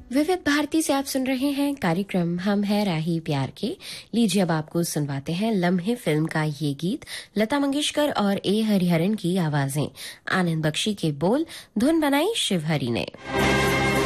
विविध भारती से आप सुन रहे हैं कार्यक्रम हम है राही प्यार के। लीजिए अब आपको सुनवाते हैं लम्हे फिल्म का ये गीत। लता मंगेशकर और ए हरिहरन की आवाजें, आनंद बख्शी के बोल, धुन बनाई शिव हरि ने।